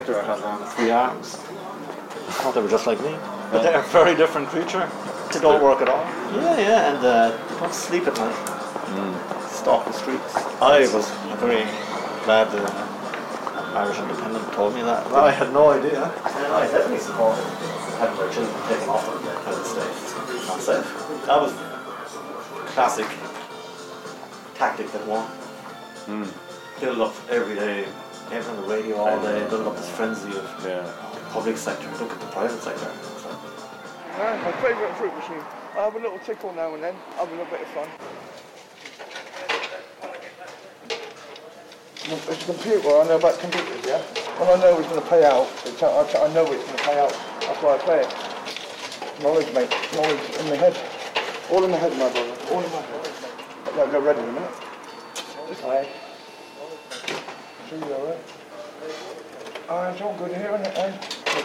Victor had 3 arms. I thought they were just like me. But they're a very different creature. They don't work at all. Yeah, and don't sleep at night. Stalk the streets. I was very glad the Irish Independent told me that. I had no idea. And I definitely support having their children taken off them because it's not safe. That was classic tactic that won. Build up every day, everything on the radio all day, build up this frenzy of the public sector, look at the private sector. My favourite fruit machine. I have a little tickle now and then, have a little bit of fun. It's a computer, I know about computers, yeah? When I know it's going to pay out, I know it's going to pay out, that's why I play it. Knowledge, mate, knowledge in my head. All in my head, my brother, all in my head. I'll go ready in a minute. Hi. See you alright? It's all good here, isn't it, eh?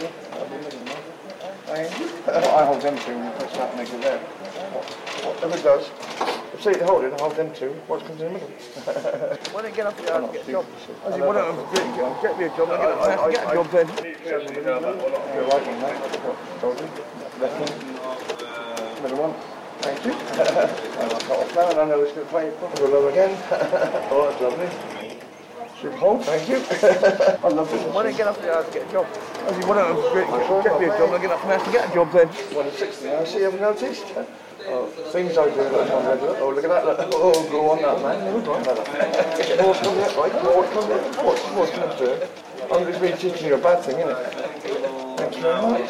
I hold them two and push that and make it there. Whatever it does, see it holding, I hold them two, what comes in the middle? When I get up here, I get a job. As you want to get me a job, I get a job then. You're right on that, told you. Left one, middle one. Thank you. And I've got off now and I know it's going to play proper low again. Oh, that's lovely. Should hold, thank you. I love this. When I get up there, I get a job. As you want to get me a job, I get up from there to get a job then. 160 now, see, you haven't noticed? Things I do that I'm ready. Oh, look at that, look. Oh, go on that, man. More coming up, right? More coming up. What's going to do? I'm just been teaching you a bad thing, innit? Thanks very much.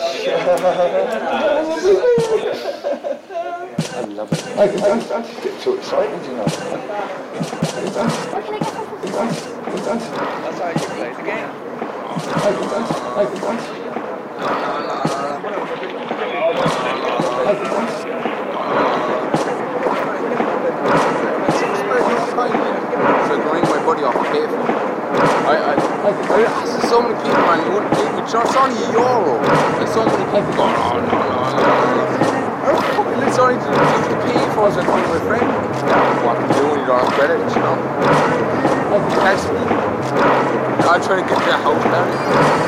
I love it. I just get too excited, you know. That's how you play the game. So going my buddy off the pavement. I asked so many people, man, you wouldn't believe it. It's only €1. There's so many people going, no. It's only to pay for us and my friend. What to do when you don't have credit, you know? He texted me. I'm trying to get to a house now.